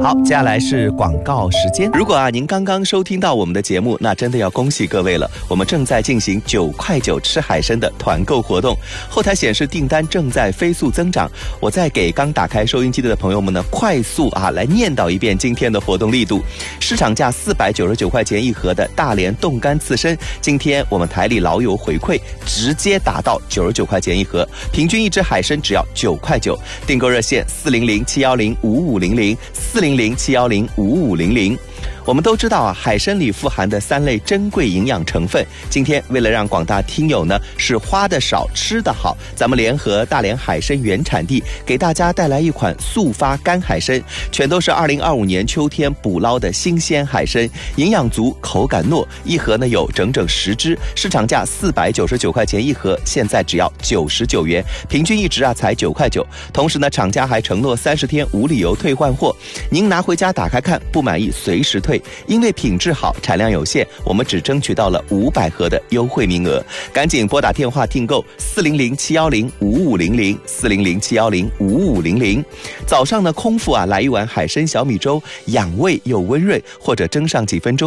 好，接下来是广告时间。如果您刚刚收听到我们的节目，那真的要恭喜各位了，我们正在进行9块9吃海参的团购活动，后台显示订单正在飞速增长。我再给刚打开收音机的朋友们呢，快速来念叨一遍今天的活动力度。市场价499块钱一盒的大连冻干刺身，今天我们台里老友回馈，直接打到99块钱一盒，平均一只海参只要9块9。订购热线400-710-5500，400-710-5500。我们都知道海参里富含的3类珍贵营养成分。今天为了让广大听友呢是花的少吃的好，咱们联合大连海参原产地，给大家带来一款速发干海参，全都是2025年秋天捕捞的新鲜海参，营养足，口感糯，一盒呢有整整10只，市场价499块钱一盒，现在只要99元，平均一只才9块9。同时呢，厂家还承诺30天无理由退换货，您拿回家打开看，不满意随时退。因为品质好，产量有限，我们只争取到了500盒的优惠名额，赶紧拨打电话订购400-710-5500， 400-710-5500。早上呢，空腹来一碗海参小米粥，养胃又温润，或者蒸上几分钟。